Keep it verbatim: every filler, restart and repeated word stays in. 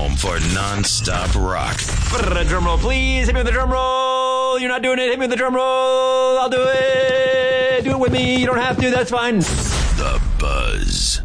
home for non-stop rock. Drum roll, please. Hit me with the drum roll. You're not doing it. Hit me with the drum roll. I'll do it. Do it with me. You don't have to. That's fine. The Buzz.